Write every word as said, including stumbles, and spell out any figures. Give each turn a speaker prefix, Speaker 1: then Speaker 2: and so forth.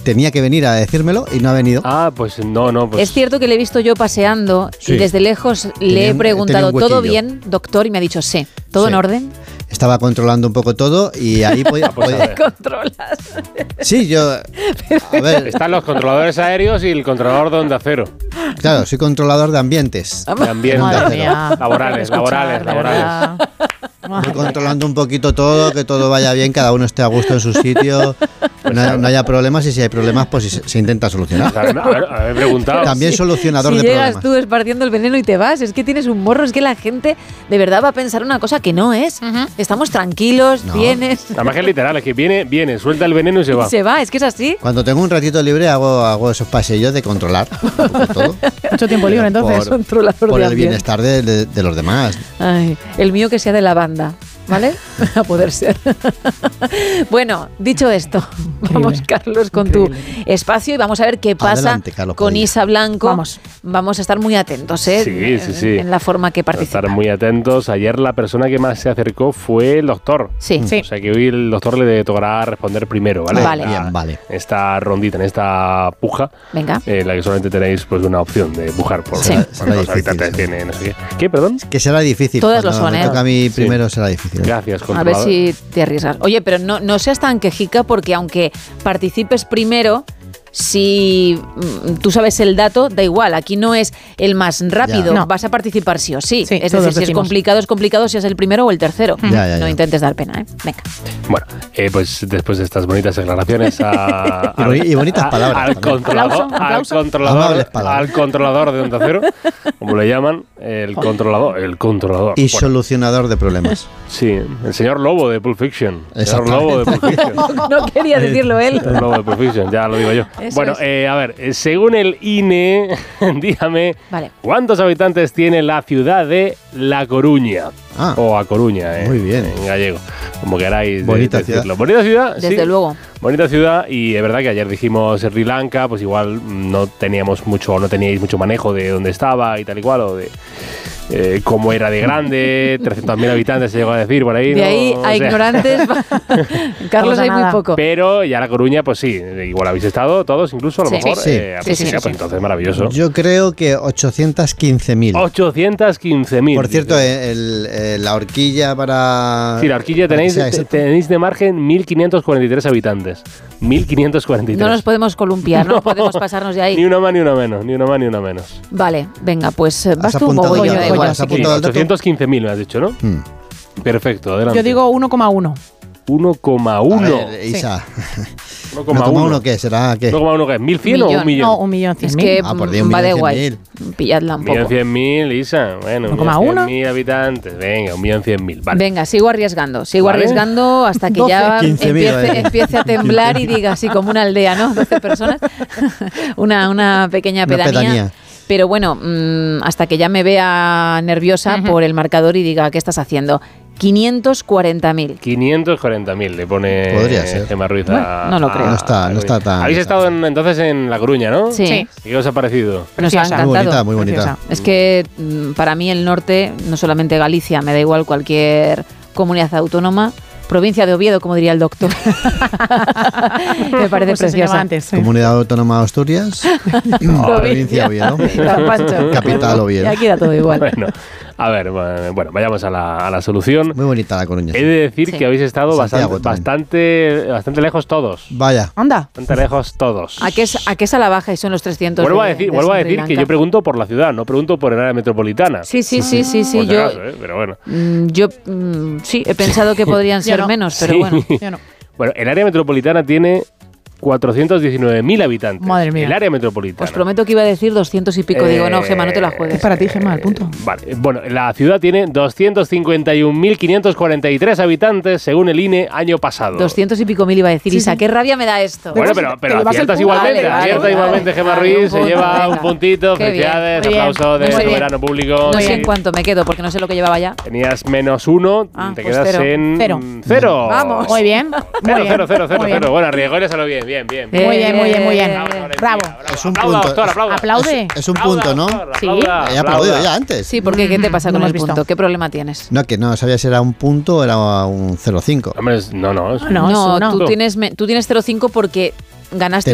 Speaker 1: tenía que venir a decírmelo y no ha venido.
Speaker 2: Ah, pues no, no. Pues...
Speaker 3: Es cierto que le he visto yo paseando
Speaker 1: Sí.
Speaker 3: y desde lejos
Speaker 1: Tenía
Speaker 3: le he
Speaker 1: un-
Speaker 3: preguntado,
Speaker 1: tenía un
Speaker 3: ¿todo
Speaker 1: huequillo.
Speaker 3: bien, doctor? Y me ha dicho, sí. ¿todo
Speaker 1: Sí.
Speaker 3: en orden?
Speaker 1: Estaba controlando un poco todo y ahí podía...
Speaker 2: pues a
Speaker 1: podía-
Speaker 2: ver.
Speaker 3: Controlas.
Speaker 1: Sí, yo... A ver,
Speaker 2: Están los controladores aéreos y el controlador de onda cero.
Speaker 1: claro, soy controlador de ambientes.
Speaker 2: De ambiente.
Speaker 4: Madre mía.
Speaker 2: Laborales,
Speaker 4: Escuchar,
Speaker 2: laborales,
Speaker 4: de
Speaker 2: laborales.
Speaker 4: verdad.
Speaker 1: Voy controlando un poquito todo, que todo vaya bien, cada uno esté a gusto en su sitio, no, no haya problemas y si hay problemas pues se, se intenta solucionar.
Speaker 2: A ver, a ver, a ver, preguntado.
Speaker 1: También solucionador
Speaker 3: Si
Speaker 1: de
Speaker 3: llegas
Speaker 1: problemas.
Speaker 3: tú esparciendo el veneno y te vas, es que tienes un morro, es que la gente de verdad va a pensar una cosa que no es.
Speaker 4: Ujú.
Speaker 3: Estamos tranquilos,
Speaker 1: No.
Speaker 3: vienes,
Speaker 2: Además que es literal, es que viene, viene, suelta el veneno y se
Speaker 3: y
Speaker 2: va.
Speaker 3: se va, es que es así.
Speaker 1: Cuando tengo un ratito libre hago, hago esos paseillos de controlar un poco todo.
Speaker 4: Mucho tiempo libre, entonces.
Speaker 1: Por,
Speaker 3: Controlador
Speaker 1: por
Speaker 3: de
Speaker 1: el
Speaker 3: ambiente.
Speaker 1: bienestar de, de- de los demás.
Speaker 3: Ay, el mío que sea de la banda, ¿vale? A poder ser. Bueno, dicho esto, vamos, Carlos, con
Speaker 4: Increíble.
Speaker 3: tu espacio y vamos a ver qué pasa
Speaker 1: Adelante, Carlos
Speaker 3: con
Speaker 1: Padilla.
Speaker 3: Isa Blanco.
Speaker 4: Vamos.
Speaker 3: Vamos a estar muy atentos, ¿eh?
Speaker 2: Sí, sí, sí.
Speaker 3: En la forma que participa.
Speaker 2: Estar muy atentos. Ayer la persona que más se acercó fue el doctor.
Speaker 3: Sí.
Speaker 4: Sí.
Speaker 2: O sea que hoy el doctor le tocará responder primero, ¿vale?
Speaker 3: Vale.
Speaker 2: Esta-
Speaker 1: Bien, vale.
Speaker 2: Esta rondita, en esta puja,
Speaker 3: Venga.
Speaker 2: eh, en la que solamente tenéis pues una opción de pujar por,
Speaker 3: Sí.
Speaker 2: por
Speaker 1: Será
Speaker 2: los
Speaker 1: difícil,
Speaker 2: habitantes
Speaker 1: sí.
Speaker 2: que tiene, no sé qué. ¿Qué, perdón?
Speaker 1: Que será difícil.
Speaker 3: Todas lo
Speaker 1: Cuando
Speaker 3: son,
Speaker 1: me
Speaker 3: ¿eh?
Speaker 1: toca a mí
Speaker 2: Sí.
Speaker 1: primero será difícil.
Speaker 2: Gracias,
Speaker 3: A ver
Speaker 2: controlador.
Speaker 3: si te arriesgas. Oye, pero no, no seas tan quejica porque aunque participes primero, si mm, tú sabes el dato, da igual. Aquí no es el más rápido.
Speaker 4: Ya. No.
Speaker 3: Vas a participar sí o sí.
Speaker 4: Sí,
Speaker 3: es
Speaker 4: todos
Speaker 3: decir, si es
Speaker 4: decimos.
Speaker 3: complicado, es complicado si es el primero o el tercero.
Speaker 1: Ya, ya,
Speaker 3: No
Speaker 1: ya.
Speaker 3: intentes dar pena, ¿eh? Venga.
Speaker 2: Bueno, eh, pues después de estas bonitas declaraciones a,
Speaker 1: Y boni- y bonitas palabras
Speaker 2: al,
Speaker 1: también.
Speaker 2: controlador,
Speaker 4: Aplauso, aplauso.
Speaker 2: al controlador,
Speaker 1: Amables palabras.
Speaker 2: al controlador de onda cero, como le llaman, el controlador, el controlador.
Speaker 1: Y
Speaker 2: Bueno,
Speaker 1: solucionador de problemas.
Speaker 2: sí, el señor Lobo de Pulp Fiction. El señor
Speaker 1: Exactamente.
Speaker 2: Lobo de Pulp Fiction.
Speaker 3: No quería decirlo él.
Speaker 2: El Lobo de Pulp Fiction, ya lo digo yo.
Speaker 3: Eso
Speaker 2: bueno,
Speaker 3: es.
Speaker 2: eh, a ver, eh, según el I N E, dígame,
Speaker 3: Vale.
Speaker 2: ¿cuántos habitantes tiene la ciudad de La Coruña?
Speaker 1: Ah.
Speaker 2: O A Coruña, eh,
Speaker 1: Muy bien.
Speaker 2: en gallego, como queráis de-
Speaker 1: Bonita
Speaker 2: decirlo.
Speaker 1: ciudad.
Speaker 2: Bonita ciudad,
Speaker 3: Desde
Speaker 2: sí.
Speaker 3: luego.
Speaker 2: Bonita ciudad, y es verdad que ayer dijimos Sri Lanka, pues igual no teníamos mucho, no teníais mucho manejo de dónde estaba y tal y cual, o de eh, cómo era de grande, trescientos mil habitantes se llegó a decir por ahí.
Speaker 3: De
Speaker 2: ¿no?
Speaker 3: ahí
Speaker 2: O
Speaker 3: a
Speaker 2: sea,
Speaker 3: ignorantes. Carlos,
Speaker 4: Vamos a
Speaker 3: hay muy
Speaker 4: nada.
Speaker 3: poco.
Speaker 2: Pero ya La Coruña, pues sí, igual habéis estado todos, incluso a lo
Speaker 3: Sí.
Speaker 2: mejor.
Speaker 1: Sí.
Speaker 2: eh,
Speaker 3: Sí, sí,
Speaker 2: pues
Speaker 3: sí, sí.
Speaker 2: entonces maravilloso.
Speaker 1: Yo creo que ochocientos quince mil.
Speaker 2: ochocientos quince mil.
Speaker 1: Por cierto, el- el- la horquilla para...
Speaker 2: Sí, la horquilla
Speaker 1: para que
Speaker 2: tenéis,
Speaker 1: sea
Speaker 2: te-
Speaker 1: exacto.
Speaker 2: tenéis de margen mil quinientos cuarenta y tres habitantes. mil quinientos cuarenta y tres.
Speaker 3: No nos podemos columpiar, no, podemos pasarnos de ahí.
Speaker 2: Ni una más ni una menos, ni una más ni una menos.
Speaker 3: Vale, venga, pues eh, vas
Speaker 1: ¿Has
Speaker 3: tú o
Speaker 1: apuntado
Speaker 3: voy yo,
Speaker 4: ya?
Speaker 3: da
Speaker 4: ¿Has
Speaker 3: igual.
Speaker 1: ¿Has
Speaker 3: si
Speaker 1: apuntado
Speaker 3: quieres.
Speaker 1: el dato?
Speaker 2: ochocientos quince mil me has dicho, ¿no?
Speaker 1: Hmm.
Speaker 2: Perfecto, adelante.
Speaker 4: Yo digo uno coma uno.
Speaker 2: uno coma
Speaker 1: A
Speaker 2: uno.
Speaker 1: ver, Isa,
Speaker 2: uno
Speaker 1: uno
Speaker 2: coma
Speaker 1: coma
Speaker 2: uno
Speaker 1: uno, ¿qué será? ¿Qué?
Speaker 2: uno coma uno, ¿qué es? ¿mil cien o un
Speaker 3: Millón.
Speaker 2: millón?
Speaker 4: No, un millón cien
Speaker 3: Es
Speaker 4: mil.
Speaker 3: que
Speaker 1: Ah, por
Speaker 3: mm,
Speaker 1: Dios, un
Speaker 3: va de
Speaker 1: millón
Speaker 3: guay.
Speaker 1: cien
Speaker 3: Pilladla un
Speaker 2: Un millón
Speaker 3: poco.
Speaker 2: cien mil, Isa. Bueno, un
Speaker 4: ¿uno coma
Speaker 2: millón
Speaker 4: uno?
Speaker 2: cien mil habitantes. Venga, un millón cien mil. Vale.
Speaker 3: Venga, sigo arriesgando, sigo
Speaker 2: Vale.
Speaker 3: arriesgando hasta que
Speaker 4: doce,
Speaker 3: ya
Speaker 1: quince mil,
Speaker 3: empiece,
Speaker 1: vale.
Speaker 3: empiece a temblar y diga así como una aldea, ¿no? doce personas, una, una pequeña
Speaker 1: Una
Speaker 3: pedanía.
Speaker 1: pedanía.
Speaker 3: Pero bueno, mmm, hasta que ya me vea nerviosa
Speaker 4: Ujú.
Speaker 3: por el marcador y diga, ¿qué estás haciendo? quinientos cuarenta mil.
Speaker 2: quinientos cuarenta mil le pone
Speaker 1: Podría ser.
Speaker 2: Gemma Ruiz a,
Speaker 3: Bueno, no lo creo.
Speaker 2: a-
Speaker 1: No está- no está tan-
Speaker 2: Habéis estado en- entonces en La Coruña, ¿no?
Speaker 3: Sí,
Speaker 4: Sí.
Speaker 2: ¿Y qué os ha parecido?
Speaker 3: nos ha
Speaker 4: Preciosa.
Speaker 3: encantado.
Speaker 1: Muy bonita, muy bonita.
Speaker 4: Preciosa.
Speaker 3: Es que mm, para mí el norte, no solamente Galicia, me da igual cualquier comunidad autónoma, provincia de Oviedo, como diría el doctor. Me parece
Speaker 4: Pues se
Speaker 3: preciosa.
Speaker 4: llamaba antes, sí.
Speaker 1: Comunidad Autónoma de Asturias. Provincia Oviedo.
Speaker 3: Pancho.
Speaker 1: Capital
Speaker 3: Y
Speaker 1: Oviedo.
Speaker 3: aquí da todo igual.
Speaker 2: Bueno, a ver, bueno, vayamos a la, a la solución.
Speaker 1: Muy bonita La Coruña.
Speaker 2: He de decir
Speaker 3: Sí.
Speaker 2: que habéis estado
Speaker 1: Santiago
Speaker 2: bastante,
Speaker 1: también.
Speaker 2: bastante, bastante lejos todos.
Speaker 1: Vaya.
Speaker 4: Anda.
Speaker 2: Bastante lejos todos.
Speaker 3: ¿A qué, es, ¿A qué es a la baja y son los trescientos?
Speaker 2: Vuelvo a
Speaker 3: de-
Speaker 2: decir,
Speaker 3: de
Speaker 2: vuelvo a
Speaker 3: Sri
Speaker 2: decir que
Speaker 3: Lanka?
Speaker 2: yo pregunto por la ciudad, no pregunto por el área metropolitana.
Speaker 3: Sí, sí, sí, sí, sí.
Speaker 2: Por si
Speaker 3: Yo,
Speaker 2: acaso, ¿eh? Pero bueno.
Speaker 3: mm, yo mm, sí, he pensado que podrían
Speaker 4: Yo
Speaker 3: ser
Speaker 4: no.
Speaker 3: menos, pero
Speaker 2: Sí.
Speaker 3: bueno.
Speaker 4: Yo no.
Speaker 2: Bueno, el área metropolitana tiene cuatrocientos diecinueve mil habitantes.
Speaker 4: Madre mía.
Speaker 2: El área metropolitana.
Speaker 3: Os prometo que iba a decir doscientos y pico. Digo, no, Gemma, no te la
Speaker 4: Es
Speaker 3: juegues.
Speaker 4: para ti, Gemma, el punto.
Speaker 2: Vale, bueno, la ciudad tiene doscientos cincuenta y un mil quinientos cuarenta y tres habitantes según el I N E año pasado.
Speaker 3: Doscientos y pico mil iba a decir.
Speaker 4: Sí,
Speaker 3: Isa,
Speaker 4: sí.
Speaker 3: qué rabia me da esto.
Speaker 2: Bueno,
Speaker 4: Te
Speaker 2: pero, pero
Speaker 4: llevas el
Speaker 2: aciertas
Speaker 4: punto.
Speaker 2: igualmente,
Speaker 3: Vale, vale,
Speaker 2: acierta
Speaker 3: vale.
Speaker 2: igualmente Gemma
Speaker 3: Vale,
Speaker 2: Ruiz,
Speaker 3: un
Speaker 2: se
Speaker 3: punto,
Speaker 2: lleva
Speaker 3: venga.
Speaker 2: un puntito,
Speaker 3: Qué bien.
Speaker 2: felicidades,
Speaker 4: Muy bien,
Speaker 2: aplauso de
Speaker 4: muy bien.
Speaker 2: soberano público.
Speaker 3: No
Speaker 4: Muy
Speaker 3: sé
Speaker 4: bien.
Speaker 3: en cuánto me quedo, porque no sé lo que llevaba ya.
Speaker 2: Tenías menos uno,
Speaker 3: Ah,
Speaker 2: te
Speaker 3: pues
Speaker 2: quedas
Speaker 3: cero.
Speaker 2: en
Speaker 4: Cero.
Speaker 2: cero.
Speaker 3: Vamos.
Speaker 4: Muy bien. Muy
Speaker 2: Cero,
Speaker 4: bien.
Speaker 2: cero, cero, cero,
Speaker 4: Muy bien.
Speaker 2: cero. Bueno, arriesgó y le salió bien, bien, bien.
Speaker 3: Eh,
Speaker 4: Muy bien, muy bien, muy bien.
Speaker 2: Bravo, Florencia,
Speaker 4: Bravo.
Speaker 1: Es un
Speaker 2: Aplauda,
Speaker 1: punto.
Speaker 2: doctor, aplauda.
Speaker 4: Aplaude.
Speaker 1: Es un punto, ¿no?
Speaker 2: Aplauda,
Speaker 4: Sí.
Speaker 2: aplauda,
Speaker 1: He aplaudido
Speaker 2: aplauda.
Speaker 1: ya antes.
Speaker 3: Sí, porque ¿qué te pasa
Speaker 4: No
Speaker 3: con
Speaker 4: lo
Speaker 3: el
Speaker 4: has visto.
Speaker 3: punto? ¿Qué problema tienes?
Speaker 1: No, que no sabía si era un punto o era un cero coma cinco.
Speaker 2: Hombre, es- no, no. es-
Speaker 4: No, es
Speaker 3: No,
Speaker 4: uno.
Speaker 3: tú tienes, me- tú tienes cero coma cinco porque ganaste